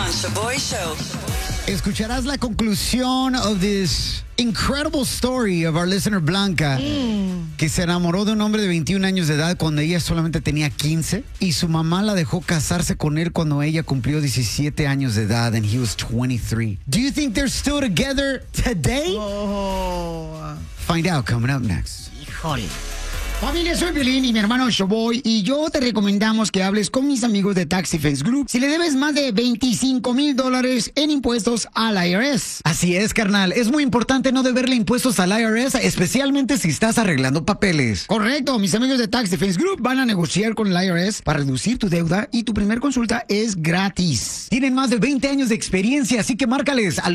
on Shaboy Show. Escucharás la conclusión of this incredible story of our listener Blanca, que se enamoró de un hombre de 21 años de edad cuando ella solamente tenía 15 y su mamá la dejó casarse con él cuando ella cumplió 17 años de edad and he was 23. Do you think they're still together today? Find out coming up next. Híjole. Familia, soy Violín y mi hermano Showboy y yo te recomendamos que hables con mis amigos de Tax Defense Group si le debes más de $25,000 en impuestos al IRS. Así es, carnal. Es muy importante no deberle impuestos al IRS, especialmente si estás arreglando papeles. Correcto, mis amigos de Tax Defense Group van a negociar con el IRS para reducir tu deuda y tu primer consulta es gratis. Tienen más de 20 años de experiencia, así que márcales al